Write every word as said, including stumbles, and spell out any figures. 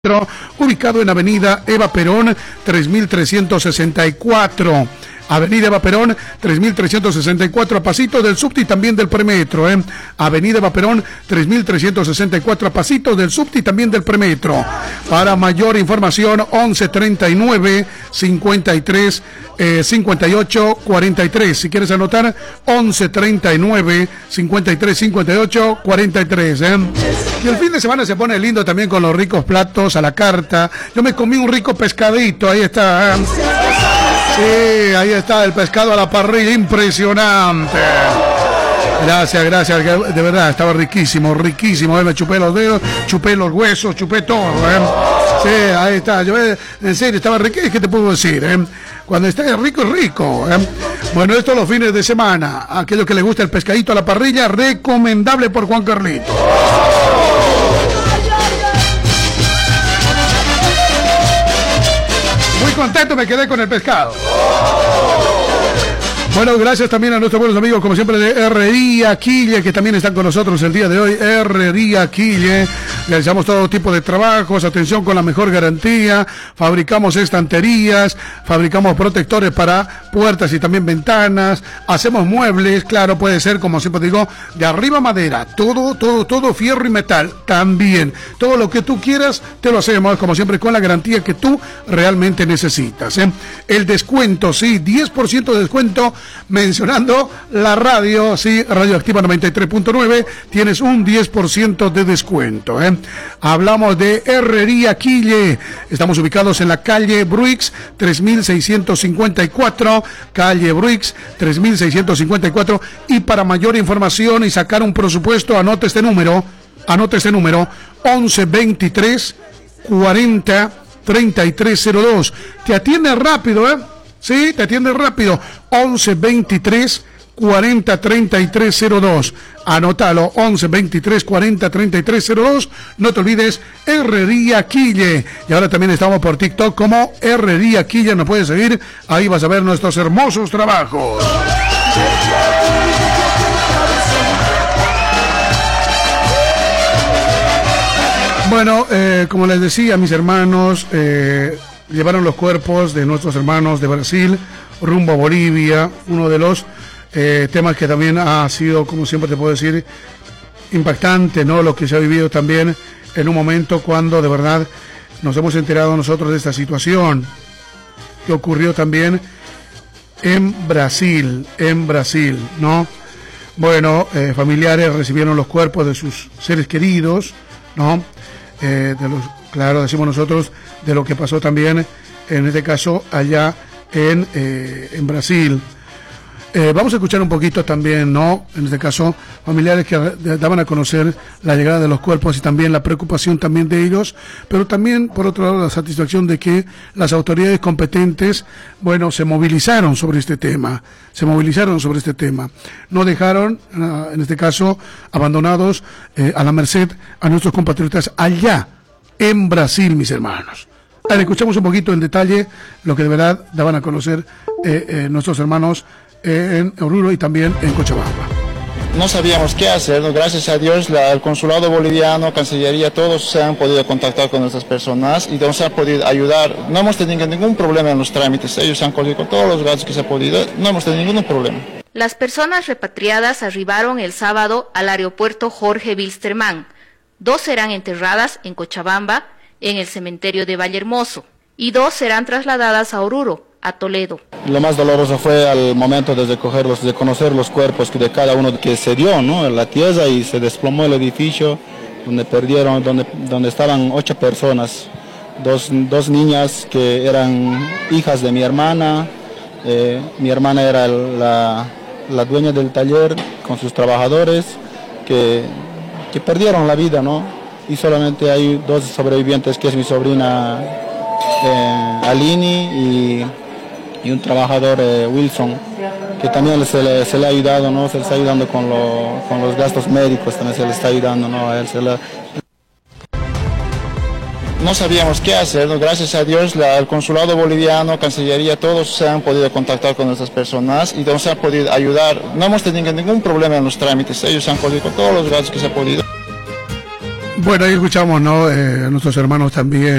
ubicado en Avenida Eva Perón tres mil trescientos sesenta y cuatro. Avenida Eva Perón tres mil trescientos sesenta y cuatro, a pasito del subte y también del premetro. ¿eh? Avenida Eva Perón tres mil trescientos sesenta y cuatro, a pasito del subte y también del premetro. Para mayor información, once treinta y nueve, cincuenta y tres, cincuenta y ocho, cuarenta y tres. Si quieres anotar, once treinta y nueve, cincuenta y tres, cincuenta y ocho, cuarenta y tres. ¿eh? Y el fin de semana se pone lindo también con los ricos platos a la carta. Yo me comí un rico pescadito, ahí está. ¿eh? Sí, ahí está el pescado a la parrilla, impresionante. Gracias, gracias, de verdad, estaba riquísimo, riquísimo. ¿eh? Me chupé los dedos, chupé los huesos, chupé todo. ¿eh? Sí, ahí está. Yo, en serio, estaba rico. ¿Qué te puedo decir? ¿eh? Cuando está rico, es rico. ¿eh? Bueno, esto los fines de semana. Aquellos que les gusta el pescadito a la parrilla, recomendable por Juan Carlito. Muy contento me quedé con el pescado. Bueno, gracias también a nuestros buenos amigos, como siempre, de Herrería Quille, que también están con nosotros el día de hoy. Herrería Quille, realizamos todo tipo de trabajos, atención, con la mejor garantía. Fabricamos estanterías, fabricamos protectores para puertas y también ventanas. Hacemos muebles, claro, puede ser, como siempre digo, de arriba madera, todo, todo, todo fierro y metal también. Todo lo que tú quieras, te lo hacemos, como siempre, con la garantía que tú realmente necesitas. ¿eh? El descuento, sí, diez por ciento de descuento. Mencionando la radio, sí, Radioactiva noventa y tres punto nueve, tienes un diez por ciento de descuento. ¿eh? Hablamos de Herrería Quille. Estamos ubicados en la calle Bruix, tres mil seiscientos cincuenta y cuatro, calle Bruix, tres mil seiscientos cincuenta y cuatro. Y para mayor información y sacar un presupuesto, anote este número, anote este número, once veintitrés cuarenta treinta y tres cero dos. Te atiende rápido, ¿eh? Sí, te atiende rápido. once veintitrés cuarenta treinta y tres cero dos. Anótalo, once veintitrés cuarenta treinta y tres cero dos. No te olvides, Herrería Quille. Y ahora también estamos por TikTok como Herrería Quille. Nos puedes seguir. Ahí vas a ver nuestros hermosos trabajos. Bueno, eh, como les decía, mis hermanos, eh, llevaron los cuerpos de nuestros hermanos de Brasil rumbo a Bolivia. Uno de los eh, temas que también ha sido, como siempre te puedo decir, impactante, ¿no? Lo que se ha vivido también en un momento cuando de verdad nos hemos enterado nosotros de esta situación que ocurrió también en Brasil, en Brasil, ¿no? Bueno, eh, familiares recibieron los cuerpos de sus seres queridos, ¿no? Eh, de los, claro, decimos nosotros, de lo que pasó también, en este caso, allá en, eh, en Brasil. Eh, vamos a escuchar un poquito también, ¿no? En este caso, familiares que daban a conocer la llegada de los cuerpos y también la preocupación también de ellos, pero también, por otro lado, la satisfacción de que las autoridades competentes, bueno, se movilizaron sobre este tema, se movilizaron sobre este tema. No dejaron, en este caso, abandonados eh, a la merced a nuestros compatriotas allá en Brasil, mis hermanos. A ver, escuchamos un poquito en detalle lo que de verdad daban a conocer eh, eh, nuestros hermanos eh, en Oruro y también en Cochabamba. No sabíamos qué hacer, ¿no? Gracias a Dios la, el consulado boliviano, Cancillería, todos se han podido contactar con nuestras personas y nos han podido ayudar. No hemos tenido ningún problema en los trámites, ellos han cogido con todos los gastos que se ha podido, no hemos tenido ningún problema. Las personas repatriadas arribaron el sábado al aeropuerto Jorge Wilstermann. Dos serán enterradas en Cochabamba, en el cementerio de Vallehermoso, y dos serán trasladadas a Oruro, a Toledo. Lo más doloroso fue al momento de recogerlos, de conocer los cuerpos de cada uno que se dio, ¿no? En la tierra y se desplomó el edificio donde perdieron, donde, donde estaban ocho personas, dos, dos niñas que eran hijas de mi hermana, eh, mi hermana era la, la dueña del taller con sus trabajadores que, que perdieron la vida, ¿no? Y solamente hay dos sobrevivientes, que es mi sobrina eh, Alini y, y un trabajador eh, Wilson, que también se le, se le ha ayudado, ¿no? Se le está ayudando con, lo, con los gastos médicos, también se le está ayudando, ¿no? A él se le... No sabíamos qué hacer, ¿no? Gracias a Dios la, el consulado boliviano, Cancillería, todos se han podido contactar con nuestras personas y nos han podido ayudar. No hemos tenido ningún problema en los trámites, ellos han cogido con todos los gastos que se ha podido. Bueno, ahí escuchamos, ¿no? Eh, a nuestros hermanos también.